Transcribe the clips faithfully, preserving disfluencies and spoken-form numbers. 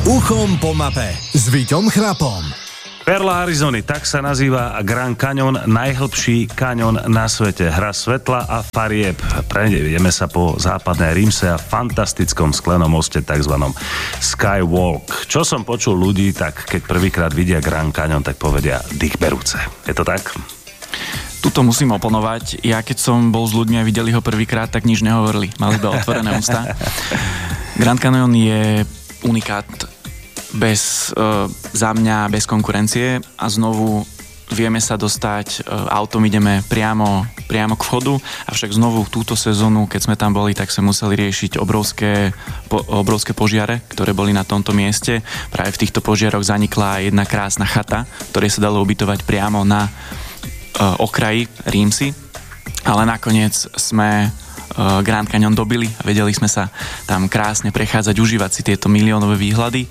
Uchom po mape s Víťom Chrapom. Perla Arizony, tak sa nazýva Grand Canyon, najhlbší kaňon na svete. Hra svetla a farieb. Prejdeme sa po západnej Rímse a fantastickom sklenom moste, takzvanom Skywalk. Čo som počul ľudí, tak keď prvýkrát vidia Grand Canyon, tak povedia dých berúce. Je to tak? Tuto musím oponovať. Ja keď som bol s ľuďmi a videli ho prvýkrát, tak nič nehovorili. Mali iba otvorené ústa. Grand Canyon je unikát bez, e, za mňa bez konkurencie a znovu vieme sa dostať, e, autom ideme priamo, priamo k vchodu, avšak znovu túto sezónu, keď sme tam boli, tak sme museli riešiť obrovské, po, obrovské požiare, ktoré boli na tomto mieste. Práve v týchto požiaroch zanikla jedna krásna chata, ktoré sa dalo ubytovať priamo na e, okraji Rímsy, ale nakoniec sme Grand Canyon dobili a vedeli sme sa tam krásne prechádzať, užívať si tieto miliónové výhľady.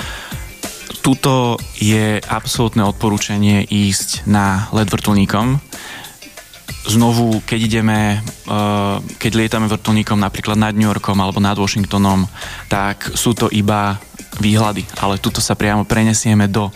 Tuto je absolútne odporúčanie ísť na let vrtuľníkom. Znovu, keď ideme, keď lietame vrtuľníkom napríklad nad New Yorkom alebo nad Washingtonom, tak sú to iba výhľady, ale tuto sa priamo prenesieme do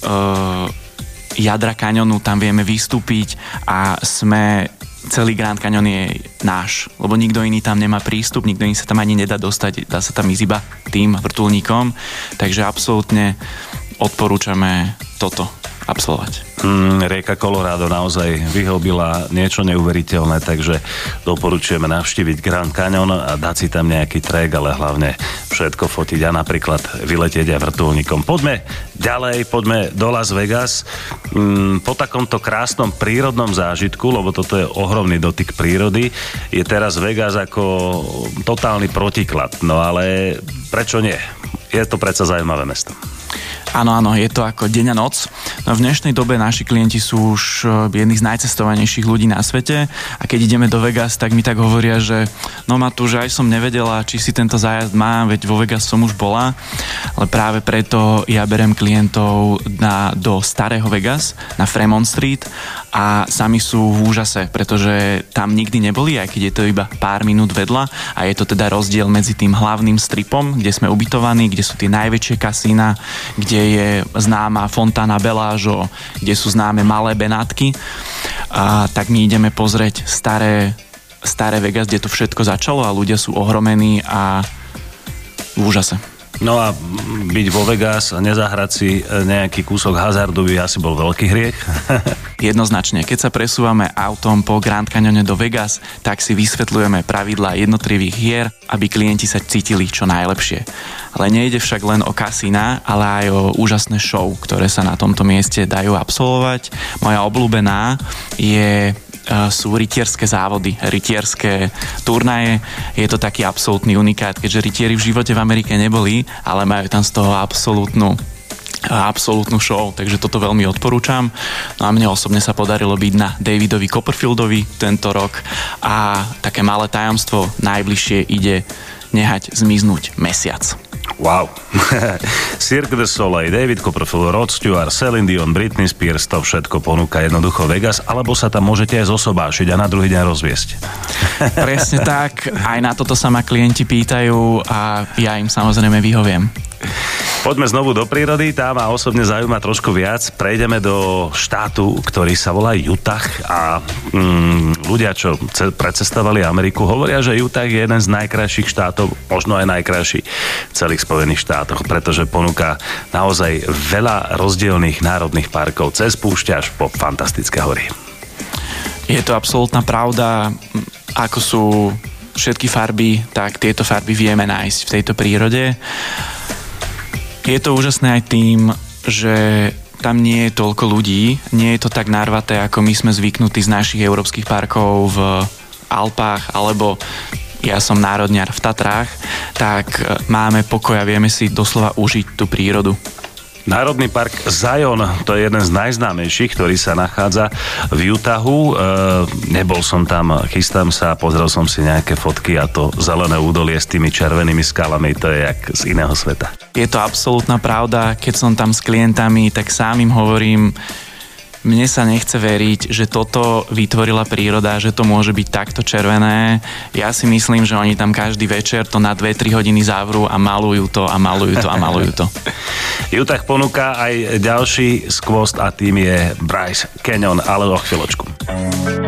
jadra kaňonu, tam vieme vystúpiť a sme celý Grand Canyon je náš, lebo nikto iný tam nemá prístup, nikto iný sa tam ani nedá dostať, dá sa tam ísť iba tým vrtuľníkom, takže absolútne odporúčame toto absolvovať. Mm, rieka Colorado naozaj vyhlbila niečo neuveriteľné, takže doporučujeme navštíviť Grand Canyon a dať si tam nejaký trek, ale hlavne všetko fotiť a napríklad vyletieť aj vrtuľníkom. Poďme ďalej, poďme do Las Vegas. Mm, po takomto krásnom prírodnom zážitku, lebo toto je ohromný dotyk prírody, je teraz Vegas ako totálny protiklad. No ale prečo nie? Je to predsa zaujímavé mesto. Áno, áno, je to ako deň a noc. No v dnešnej dobe naši klienti sú už jedni z najcestovanejších ľudí na svete a keď ideme do Vegas, tak mi tak hovoria, že no Matúš, aj som nevedela, či si tento zájazd mám, veď vo Vegas som už bola, ale práve preto ja berem klientov na, do starého Vegas, na Fremont Street a sami sú v úžase, pretože tam nikdy neboli, aj keď je to iba pár minút vedľa a je to teda rozdiel medzi tým hlavným stripom, kde sme ubytovaní, kde sú tie najväčšie kasína, kde je známa Fontana Bellagio, kde sú známe malé Benátky. A tak my ideme pozrieť staré, staré Vegas, kde to všetko začalo a ľudia sú ohromení a v úžase. No a byť vo Vegas a nezahrať si nejaký kúsok hazardu by asi bol veľký hriech. Jednoznačne, keď sa presúvame autom po Grand Canyone do Vegas, tak si vysvetľujeme pravidlá jednotlivých hier, aby klienti sa cítili čo najlepšie. Ale nejde však len o kasína, ale aj o úžasné show, ktoré sa na tomto mieste dajú absolvovať. Moja obľúbená je sú rytierské závody, rytierské turnaje. Je to taký absolútny unikát, keďže rytieri v živote v Amerike neboli, ale majú tam z toho absolútnu absolútnu show, takže toto veľmi odporúčam. No a mne osobne sa podarilo byť na Davidovi Copperfieldovi tento rok a také malé tajomstvo, najbližšie ide nehať zmiznúť mesiac. Wow. Cirque du Soleil, David Copperfield, Rod Stewart, Celine Dion, Britney Spears, to všetko ponúka jednoducho Vegas, alebo sa tam môžete aj zosobášiť a na druhý deň rozviesť. Presne tak, aj na toto sa ma klienti pýtajú a ja im samozrejme vyhoviem. Poďme znovu do prírody, tá ma osobne zaujíma trošku viac. Prejdeme do štátu, ktorý sa volá Utah a mm, ľudia, čo ce- precestovali Ameriku, hovoria, že Utah je jeden z najkrajších štátov, možno aj najkrajší v celých Spojených štátoch, pretože ponúka naozaj veľa rozdielných národných parkov, cez púšť až po fantastické hory. Je to absolútna pravda, ako sú všetky farby, tak tieto farby vieme nájsť v tejto prírode. Je to úžasné aj tým, že tam nie je toľko ľudí, nie je to tak narvaté, ako my sme zvyknutí z našich európskych parkov v Alpách, alebo ja som národňar v Tatrách, tak máme pokoj a vieme si doslova užiť tú prírodu. Národný park Zion, to je jeden z najznámejších, ktorý sa nachádza v Utahu. E, nebol som tam, chystám sa, pozrel som si nejaké fotky a to zelené údolie s tými červenými skalami, to je jak z iného sveta. Je to absolútna pravda, keď som tam s klientami, tak sám im hovorím, Mne sa nechce veriť, že toto vytvorila príroda, že to môže byť takto červené. Ja si myslím, že oni tam každý večer to na dve tri hodiny zavrú a malujú to a malujú to a malujú to. Utah ponúka aj ďalší skvost a tým je Bryce Canyon, ale o chvíľočku.